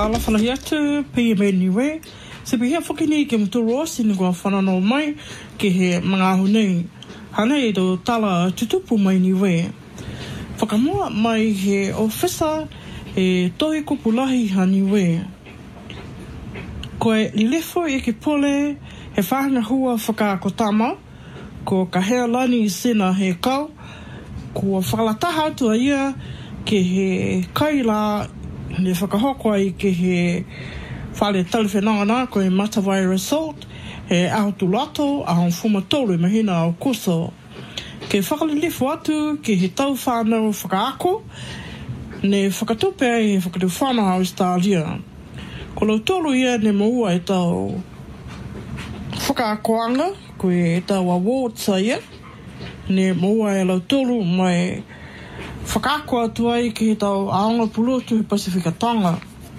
ala whalahi atu, pia me niwe. Se pihia whaki ni ke mturu osi ni kua whanano mai ke he mga ahunei. Hana e do tala tutupu mai niwe. Whakamua mai he ofisa e tohi kupulahi ha niwe. Koe lilefo i ke pole he whahanga hua whakakotama ko ka hea lani sina he kau kua whakalataha atua ia ke he kaila ne whakahoko ai ke he whale taliwhenanga nā koe Matawai Resort he ahutu lato a hong fumatolu mahina au kuso. Ke whakalilifo atu ke he tau whanau whakaako ne whakatupe ai he whakatu whanau Australia. Ko lau tolu ia ne maua e tau whakaakoanga koe e tau awards ia ne maua e lau tolu mai whakaako atu ai ke he tau aonga pulotu he Pasifika Tonga.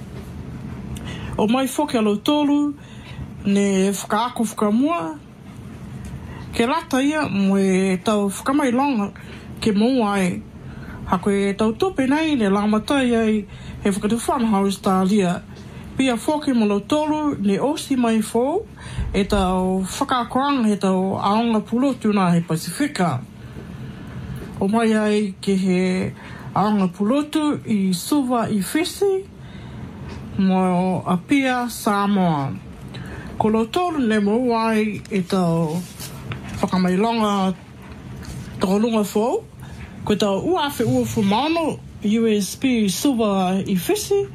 O mai whoke alo tolu ne whakaako whakamua ke rata ia mo e tau whakamailonga ke maua ai. Hako e tau tupe nei ne lamatai ai he whakatu whanau Australia. Pia whoke mo alo tolu ne osi mai fōu e tau whakaakoanga he tau aonga pulotu nā he Pasifika. O mai ai ke he aonga pulotu I Suva I Fesi mo Apia Samoa. Ko lo tolu ne mo ai e tau whakamailonga takolunga fōu. Ko tau uawhi ua fumano USB Suva I Fesi.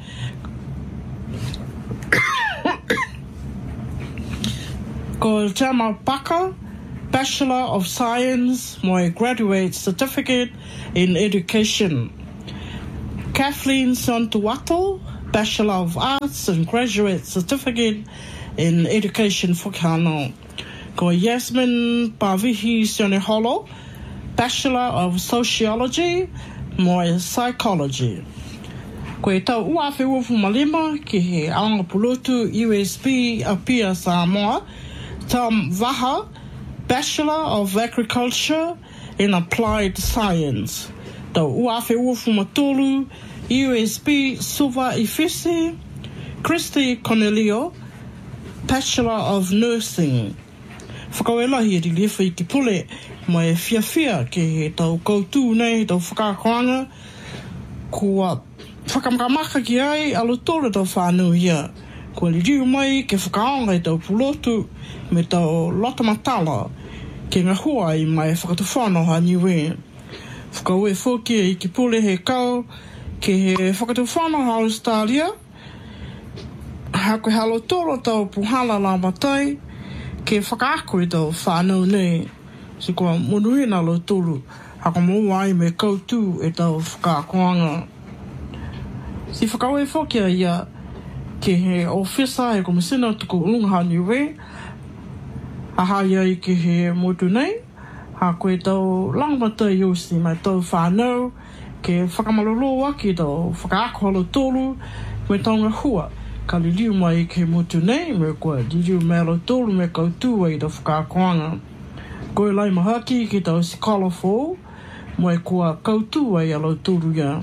Ko Jama Paka Bachelor of Science, my graduate certificate in education. Kathleen Santuato, Bachelor of Arts and graduate certificate in education for Kano. Ko Yasmin Pavihi Sioneholo, Bachelor of Sociology, my psychology. Ko e tau uawhi uafu malima ki he aonga pulutu USB Apia Samoa, Tom Vaha, Bachelor of Agriculture in Applied Science. Tau uawhi uafu matulu, USB Suva I Fesi, Christy Cornelio, Bachelor of Nursing. Whakawelahi e riliwha I ki pule, mai whiawhia ke he tau koutu nei, tau whakakoanga, kua whakamkamaka ki ai, alo tōre tau whānau ia. Kua li riu mai ke whakaonga I tau pulotu, me tau lota matala, ke ngā hua I mai whakatu whānau ha niwe. Whakaue whoki I ki pule he kau, ke he whakatu whānau ha Australia, hako halo tōro tau puhala la matai, ke whakaako I tau whānau nei. Si kua monuina lo tōru, hako mua ai me koutu e tau whakaakoanga. Si whakaue whoki ia, ke he ofisa he komisina tuku ulunga niwe, aha ia I ke he motu nei, ha koe tau langmata yosi mai tau whanau, ke whakamalolo aki tau whakaako halo tolu, me taunga hua, ka liliu mai ke motu nei, me koe liliu me halo tolu me koutua I tau whakaakoanga. Koe lai mahaki ke tau sikala fōu, mo e kua koutua I halo tolu ia.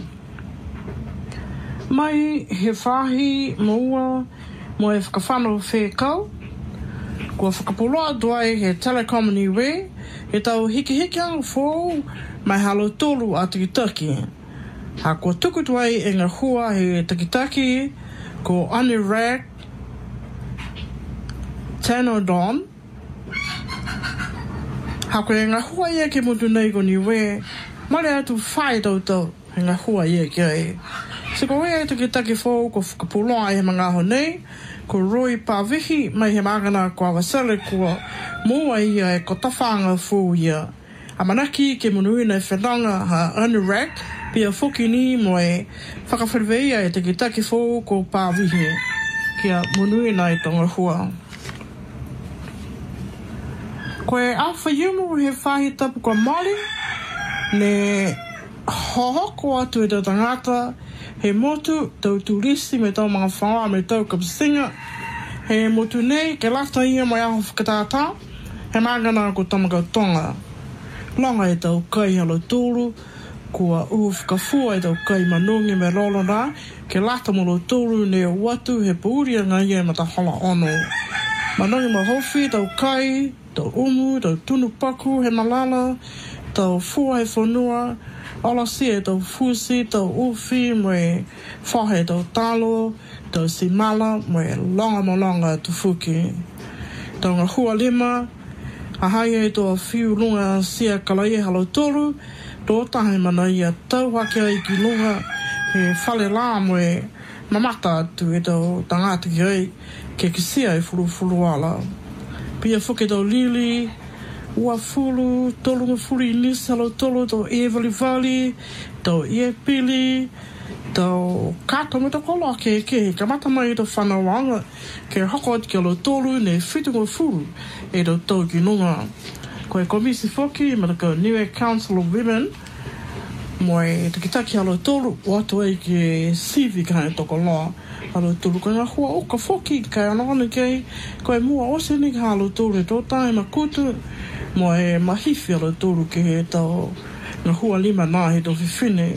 Mai he whahi maua mo e whakawhanau whekau. Kua whakapoloa duai he telecom niwe, he tau hiki ang fōu mai halo tolu a takitaki. Ha kua tuku duai e ngā hua he takitaki ko Anirag Tanodon. Ha koe e ngā hua ia ke mutu nei ko niwe, mare atu whai tau he ngā hua ia ke ai. Se ko wea takitaki fōu ko whakapoloa he mga aho nei, ko Roy Pavihi mai he magana ko awasale kua mua ia e ko tawhanga fōu ia. A manaki ke munuina e whenanga ha Anirag, pia whoki ni mo e whakawhiriweia e takitaki fōu ko Pavihi, kia munuina e tonga hua. Ko e awha yumu he whahi tapu kwa Māori, ne hohoko atu e tau tangata, he motu tau turisi me tau mga whaoa me tau kapasinga, he motu nei ke lata ia mai aho whakatātā, he magana ko Tamakautonga. Longa e tau kai halo tūru, Kua uwhikafua e tau kai manongi me lolo nā, ke lata mo lo tolu ne watu he pauria ngai e mata hala ono. Manongi ma hofi tau kai, tau umu, tau tunu paku he malala, tau fua he whanua, ala si e tau fusi, tau uwhi, moe whahe tau talo, tau simala, moe longa mo longa tu fuki. Tau ngā hua lima, a hai e toa whiu lunga sia kalai e halo tolu, tō tahe mana ia tau hake ai ki lunga he whale lā moe mamata atu e tau tangata ki ai ke kisia e fulu ala. Pia whuke tau lili, ua fulu, tolu ma fulu inis halo tolu, tau e vali, tau e pili, tau kato me tau kolo ke ka mata mai e tau whanawanga ke hoko ati ki alo tolu ne whitu ma fulu e tau ki lunga. Ko e komisi whoki, ma taka Niue Council of Women, mo e te kitaki alo tolu, o atu ai ki sivi ka e toko loa. Alo tolu ka ngā hua oka whoki, ka anōna kei, ko e mua ose ni ka alo tolu e tō tae ma kutu, mo e mahifi alo tolu ke he tau ngā hua lima nā he tō whiwhine.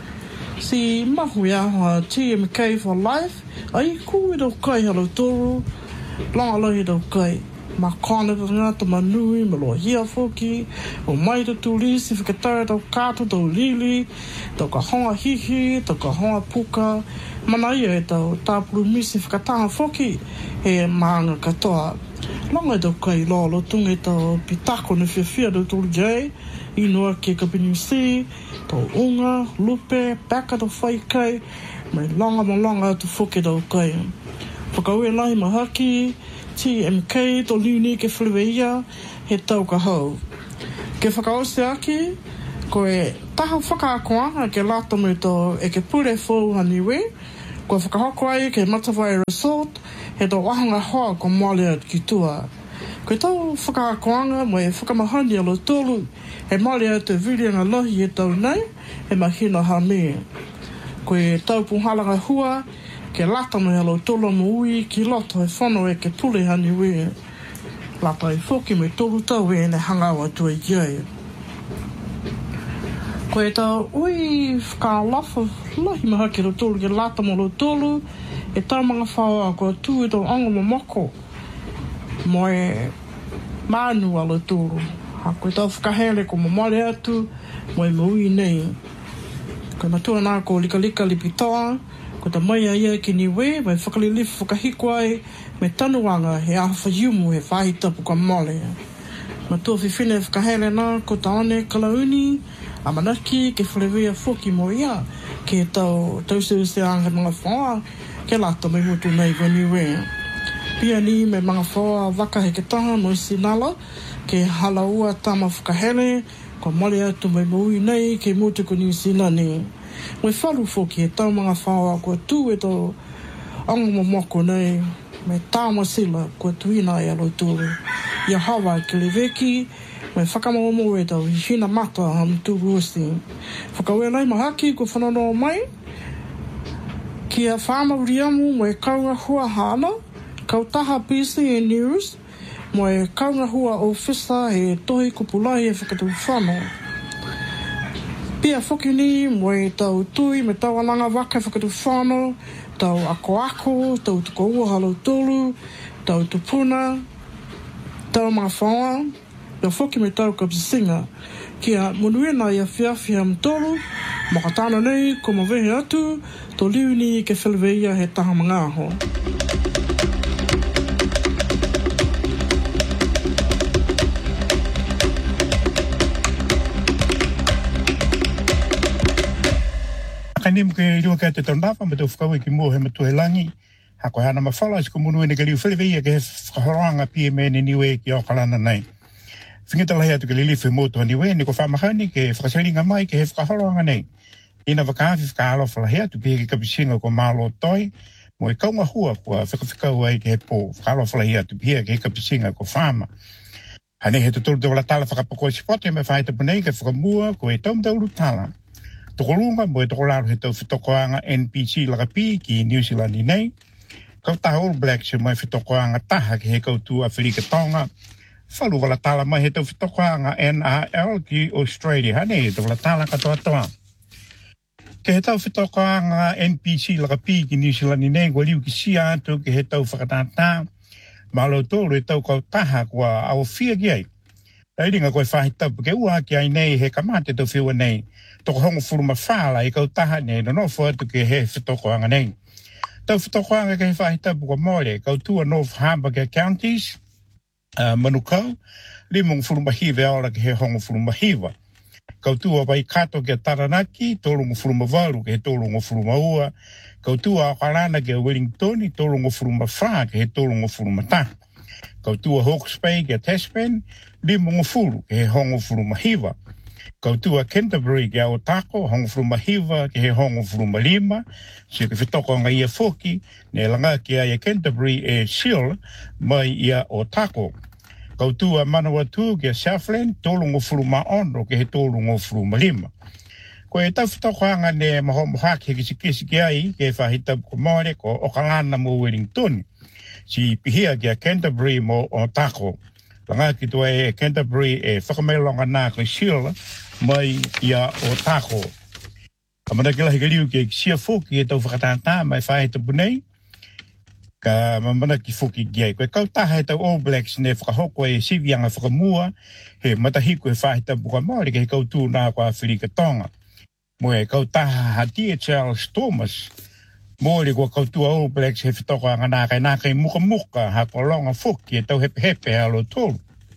Si mahu ia hoa TMK for Life, ai ku e tau kai alo tolu, langa lai e tau kai. Ma kone ta ngata manui, ma loa hia whoki, o mai ta tūlisi, whakatara tau kato, tau lili, tau ka honga hihi, tau ka honga puka, mana ia e tau tāpuru misi whakataha whoki, he maanga katoa. Langa e tau kai lolo, tunga e tau pitako na whiawhia tau tūlu jai, inua ke Kapinisi, tau unga, lupe, paka tau whaikai, mai longa ma longa tu whoki tau kai. Whakaue lahi mahaki, TMK to liuni ke whaleweia he tau ka hau. Ke whakaose aki, ko e taha whakaakoanga ke lata me to e ke pure fōu haniwe, ko whakahoko ai ke Matawai Resort, he tau ahanga hoa ko Mālea ki tua. Ko e tau whakaakoanga mo e whakamahani alo tolu, he Mālea te virianga lohi e tau nei, he mahina ha me. Ko e tau puhalanga hua, ke lata me alo tolo mo ui ki loto e whano e ke pule hani ue. Lata e whoki me tolu tau e ne hangawa tu e iei. Ko e tau ui whakalafa lahi maha ke lo tolu ke lata mo lo tolu e tau mga whaua ko tu e tau anga mo moko mo e manu alo tolu. Ha ko e tau whakahele ko mo male atu mo e mo ui nei. Ko e matua nā ko lika lipitoa, ko ta mai ia ki Niue, mai whakalilifu whakahiko ai, me tanuanga he awha yumu he whahitapu ka mole. Ma tua whiwhine whakahele nā ko ta one kalauni, a manaki ke whalewea whoki mo ia, ke tau se anga mga whaa, ke lata mai mutu nei wa Niue. Pia ni me mga whaa waka he ke taha mo sinala, ke halaua tama whakahele, ko mole atu mai maui nei ke mutu ko New Zealand ni. Moi whalu whoki e tau mga whaua kua tū e tau anga mo moko nei, me tāma sila kua tuina e alo tūru. Ia hawa ke leweki, me whakamaomo e tau hina mata ham tūru osi. Whakaue nei mahaki kua whananoa mai, kia whamawriamu mo e kaunga hua hana, kautaha PCN News, mo e kaunga hua ofisa e tohi kupulahi e whakatu whanau. Pia whoki ni mo e tau tui me tau alanga waka whakatu whanau, tau ako, tau tuko ua halo tolu, tau tupuna, tau mga whaua, pia whoki me tau kapisinga. Kia munuena ia whiawhia mtolu, makatana nei ko mawehe atu, to liuni ke wheleweia he taha mga aho. Kanim ke rua ka te tandafa me te whakawe ki mo he matu he langi. Hako hana mawhala si ko munu ene ka liu wheleweia ke he whakahoanga PMN Niue ki Okalana nei. Whingita lahi atu ke liliwhi motu ha Niue ni ko whamahani ke whakasaringa mai ke he whakahoanga nei. Ina wakawhi whakahalofa lahi atu pe ke kapisinga ko malo toi mo e kaunga hua kua whakawhikau ai ke he pō. Whakahalofa lahi atu pe ke he kapisinga ko whama. Hane he tuturu te wala tala whakapako sipote me whaita punei ke whakamua ko e taumtauru tala. Tokolunga mo e tokolaru he tau whitokoanga NPC lakapi ki New Zealand nei. Kau taha All Blacks e mai whitokoanga taha ki he koutu Awhirika Tonga. Whalu wala tala mai he tau whitokoanga NRL ki Australia. Hane he tau wala tala katoa toa. Ke he tau whetokoanga NPC laka pi ki New Zealand ni nei, kua liu ki sia atu ke he tau whakatata, malo tōru e tau kau taha kua au fia ki ai. Ai ringa koe whahitapu ke ua ki ai nei he kamate tau whiua nei, toko hongo furuma whala i kau taha nei, no nofo atu ke he whetokoanga nei. Tau whetokoanga ke he whahitapu kua mole, kau tua North Harbour Counties, Manukau, limong furuma hiwa aora ke he hongo furuma hiwa. Kau tua pai kato ke Taranaki, tōrungo furuma waru ke he tōrungo furuma ua. Kau tua Akalana ke Wellingtoni, tōrungo furuma wha ke he tōrungo furuma ta. Kau tua Hawke's Bay ke Tasman, limongo furu ke he hongo furuma hiwa. Kau tua Canterbury ke Aotako, hongo furuma hiwa ke he hongo furuma lima. Se ke whetoko nga ia foki, ne langa ke aia Canterbury e Seal mai ia Otako. Kau tua Manawatu ke Southland, tōlungo furuma ono ke he tōlungo furuma lima. Ko e tau whetokoanga ne maho mohake ki kisi ki ai, ke whahitapu ko maore ko Okalana mo Wellington. Si pihia ki a Canterbury mo Otako. Langa ki tua e Canterbury e whakamelonga nā koe Seal mai ia Otako. Kamana ki lahi kariu ke sia foki e tau whakatata mai whahitapu nei. Ka mamana ki foki giai. Koe kau taha e tau All Blacks ne whakahoko e sivianga whakamua, he matahiko e whahitapu ka maori ke he kau tū nā kua Whirika Tonga. Mo e kau taha Hatia Charles Thomas, maori kua kau tū All Blacks he whitoko anga nā kai muka muka ha kua longa foki e tau hepe hepe halo tōru.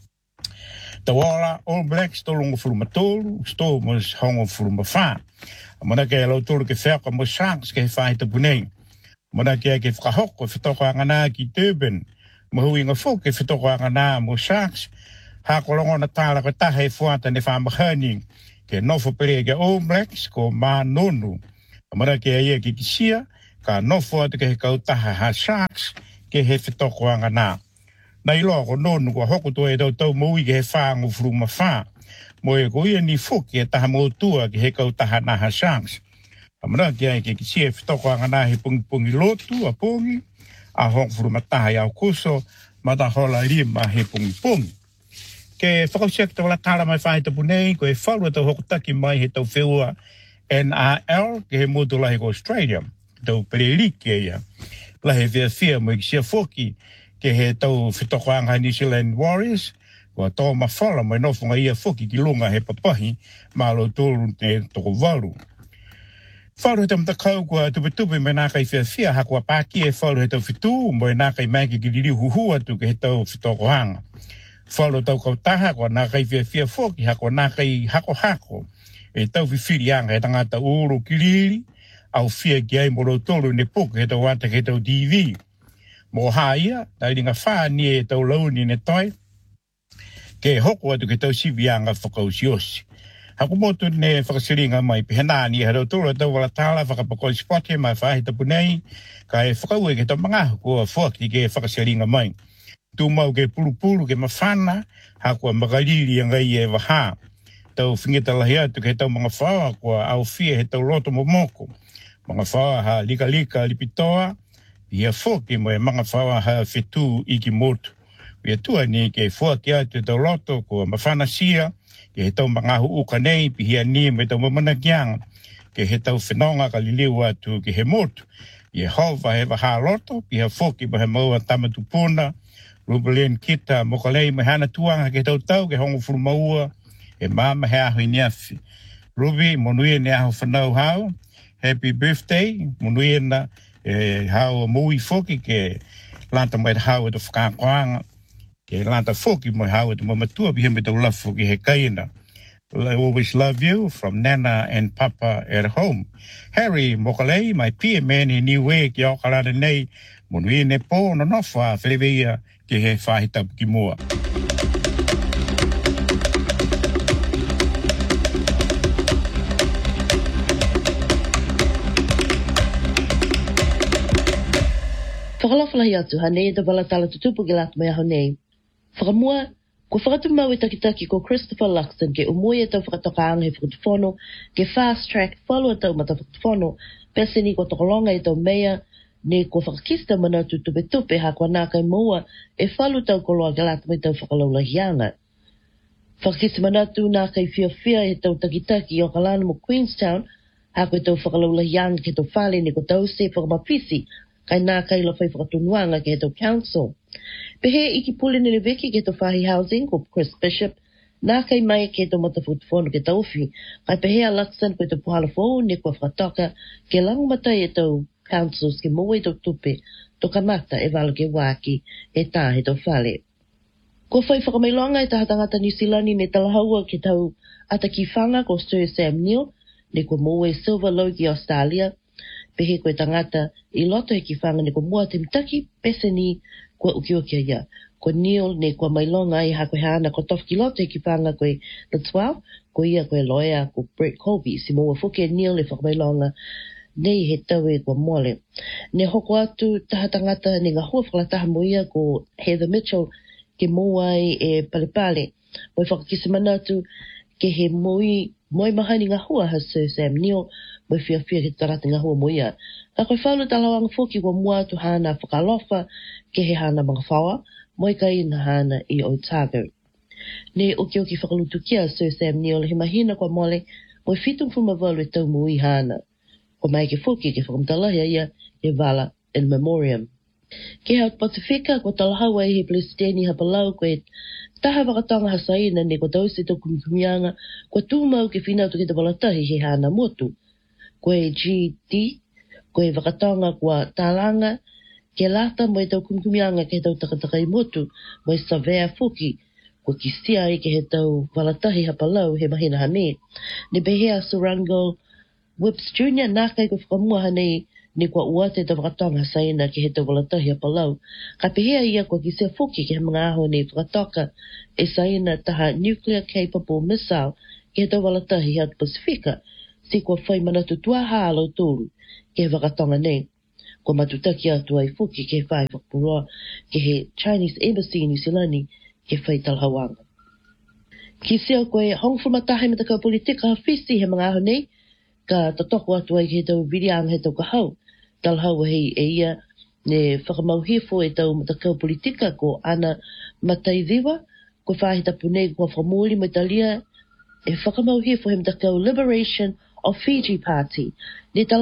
Tau ora All Blacks tōlungo furuma tōru, Thomas hongo furuma wha. Mana ke alo tōru ke whaka mo Sharks ke he whahitapu nei. Mana ke whakahoko whitoko anga nā ki Durban, mahui ngā fōke whitoko anga nā mo Sharks, ha kolongo na tāla ko taha e whuata ne whamahani, ke nofo pere ke All Blacks ko mā nonu. Mana ke ia ki kisia, ka nofo atu ke he kautaha ha Sharks, ke he whitoko anga nā. Nei loa ko nonu ko hoko to e tau maui ke he whaangu furuma wha, mo e ko ia ni whoke e taha mōtua ke he kautaha nā ha Sharks. Amana kia e ke kisia whitoko anga nā he pungi lotu a pungi, a hong furuma taha i au kuso, mata hola rima he pungi. Ke whakausia ki tau la tāra mai whahitapu nei, ko e whalua tau hokotaki mai he tau whiua NRL, ke he mūtu lahi ko Australia, tau perelike ia. Lahi whia mo i kisia foki, ke he tau whitoko anga New Zealand Warriors, ko tō mawhala mai nofunga ia foki ki lunga he papahi, malo tōru te toko waru. Wharu he tau mtakau kua tupe me nā kai whia ha kua pāki e wharu he tau whitu, mo e nā kai maiki ki riri huhua tu ke he tau whitoko hanga. Wharu tau kau taha kua nā kai whia foki ha kua nā kai hako, e tau whiwhiri anga he tangata uru ki riri, au whia ki ai moro tolu ne puku he tau wata he tau DV. Mo haia, tai ringa whaa ni e tau launi ne toi, ke hoko atu ke tau sivi anga whakausiosi. Hako motu ne whakasiringa mai pihenani e harau tōra tau wala tāla whakapakoi spote mai whahitapu nei, ka e whakaue ke tau mangahu kua whaki ke whakasiringa mai. Tū mau ke puru ke mawhana, hako a makariri ngai e waha. Tau whingeta lahi atu ke tau mga whaua kua au whia he tau loto momoko. Mga whaua ha lika lipitoa, ia whoki mo e mga whaua ha whetu iki motu. Ia tua ni ke whuaki atu tau loto kua mawhana sia, ke he tau mangahu uka nei, pihia ni me tau mamana kianga, ke he tau whenonga ka liliu atu ke he motu. Ia hova he waha loto, piha whoki mo he maua tamatu puna, Ruben kita mokalei me hana tuanga ke tau ke hongo furu maua, e mama he ahu i niafi. Ruby, monuia ne ahu whanau hao, happy birthday, monuia na hao mui whoki ke lanta mai hao e to whakakoanga, ke lanta whoki mai hao e to mamatua pihe me tau lafu ki he kaina. I always love you from Nana and Papa at home. Harry mokalei, my peer man he niwe ki Okalana nei, monuia ne po no nofa whelewea ke he whahitapu ki mua. Whakalawhalahi atu, hanei e te wala tala tutupu ki latu mai aho nei. Whakamua, ko whakatu mau e takitaki ko Christopher Luxon ke umoi e tau whakatokaanga he whakatuwhono, ke fast track whalua tau mata whakatuwhono, peseni ko tokolonga e tau mea, ne ko whakakista mana tu tupe ha kua nā kai moa e whalu tau koloa ke lata mai tau whakalaulahianga. Whakakista mana tu nā kai whiawhia e tau takitaki o Kalana mo Queenstown, A koe tau whakalaulahianga ke tau whale ne ko tau se whakamapisi, kai nā kai la whai whakatunuanga ke tau council. Pehe iki pule ni le veki ke tau whahi housing ko Chris Bishop, nā kai mai ke tau matafutufono ke tau whi, kai pehe a laksan koe tau puhala fōu ne kua whakatoka ke langmatai e tau councils ke moe tau tupe, to kamata e wala ke waki e tā he tau whale. Ko whai whakamailonga e tahatangata New Zealandi me talahaua ke tau ata ki whanga ko Sir Sam Neill, ne ko moe Silver Logie Australia, pehe koe tangata I loto he ki whanga ne ko mua te mitaki pese ni kua ukiokia ia. Ko Neill ne kua mailonga I hako hana ko tof ki loto he ki whanga koe the 12, ko ia koe loea ko Brett Colby, si moa fuke Neill e whakamailonga nei he tau e kua mole. Ne hoko atu tahatangata ne ngā hua whakalataha mo ia ko Heather Mitchell ke moai e palepale. Moi whakakisi manatu ke he moi mahani ngā hua ha Sir Sam Neill, moi whia ke tarata ngā hua mo ia. Ka koe whaulu talawanga whoki kua mua tu hana whakalofa ke he hana mga whawa, moi ka ina hana I Otago. Ne oki whakalutu kia Sir Sam Neill he mahina kua mole, moi whitung whumavalu e tau mui hana. Ko mai ke whoki ke whakamtalahia ia e wala in memoriam. Ke hau Pasifika ko talahawa he Plesteni hapalau koe taha wakatonga hasaina ne ko tausi tau kumianga ko tūmau ke whinautu ke te walatahi he hana motu. Koe GD, koe wakatonga kua tālanga ke lata mo e tau kumianga ke tau takataka I motu mo e savea fuki ko ki sia I ke he tau walatahi hapalau he mahina hane. Ne behea Surango Whips Jr. nākai ko whakamua hanei ne kua uate tau wakatonga saina ke he tau walatahi apalau. Ka pehea ia kua ki sea fuki ke he mga aho ne whakatoka e saina taha nuclear capable missile ke he tau walatahi hea Pasifika si kua whai manatu tua hālo tōru ke he wakatonga nei. Kua matutaki atu ai fuki ke he whai whakapurua ke he Chinese Embassy in New Zealand ke whai talhawanga. Ki sea koe hongwhamatahe me takau politika hawhisi he mga aho nei ka tatoko atu ai ke he tau virianga he tau kahau. Talhau hei e ia ne whakamauhifo e tau matakau politika ko ana mataiviwa, ko whahita punei kua whamuli mo Italia e whakamauhifo he matakau Liberation of Fiji Party. Ne